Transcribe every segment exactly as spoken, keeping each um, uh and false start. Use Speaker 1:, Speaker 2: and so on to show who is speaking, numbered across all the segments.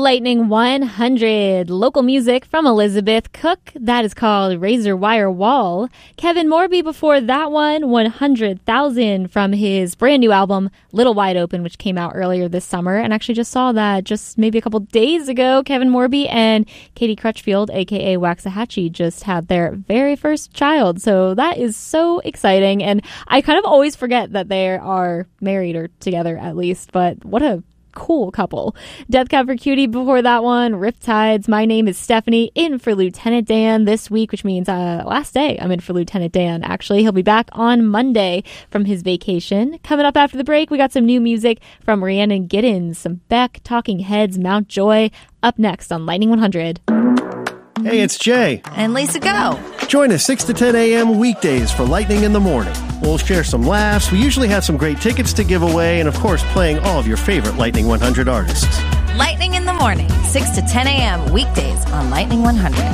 Speaker 1: Lightning one hundred. Local music from Elizabeth Cook. That is called Razor Wire Wall. Kevin Morby before that one, one hundred thousand from his brand new album, Little Wide Open, which came out earlier this summer. And actually just saw that just maybe a couple days ago. Kevin Morby and Katie Crutchfield, aka Waxahachie, just had their very first child. So that is so exciting. And I kind of always forget that they are married or together at least. But what a cool couple. Death Cab for Cutie before that one. Riptides. My name is Stephanie, in for Lieutenant Dan this week, which means uh, last day I'm in for Lieutenant Dan. Actually, he'll be back on Monday from his vacation. Coming up after the break, we got some new music from Rhiannon Giddens, some Beck, Talking Heads, Mount Joy. Up next on Lightning one hundred.
Speaker 2: Hey, it's Jay.
Speaker 3: And Lisa Go.
Speaker 2: Join us six to ten a.m. weekdays for Lightning in the Morning. We'll share some laughs. We usually have some great tickets to give away, and of course, playing all of your favorite Lightning one hundred artists.
Speaker 3: Lightning in the Morning, six to ten a.m. weekdays on Lightning one hundred.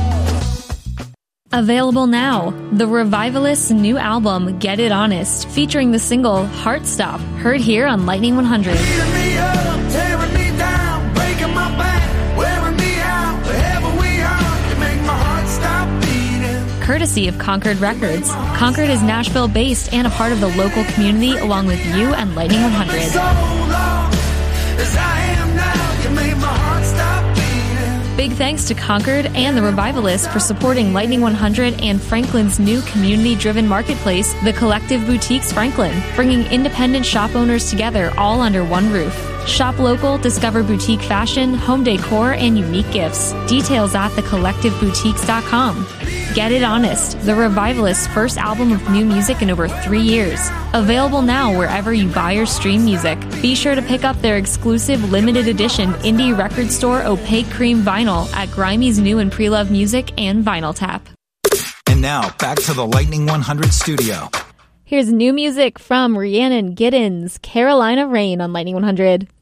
Speaker 1: Available now, the Revivalists' new album, Get It Honest, featuring the single Heart Stop, heard here on Lightning one hundred.
Speaker 4: Tearing me up, tearing me down, breaking my back, wearing me out, wherever we are, you make my heart stop beating.
Speaker 1: Courtesy of Concord Records. Concord is Nashville-based and a part of the local community, along with you and Lightning one hundred.
Speaker 4: So long as I am now, you make my heart stop beating.
Speaker 1: Big thanks to Concord and the Revivalists for supporting Lightning one hundred and Franklin's new community-driven marketplace, The Collective Boutiques Franklin, bringing independent shop owners together all under one roof. Shop local, discover boutique fashion, home decor, and unique gifts. Details at the collective boutiques dot com. Get It Honest, the Revivalists' first album of new music in over three years. Available now wherever you buy or stream music. Be sure to pick up their exclusive limited edition indie record store Opaque Cream vinyl at Grimey's new and pre-loved music and Vinyl Tap.
Speaker 5: And now, back to the Lightning one hundred studio.
Speaker 1: Here's new music from Rhiannon Giddens, Carolina Rain on Lightning one hundred.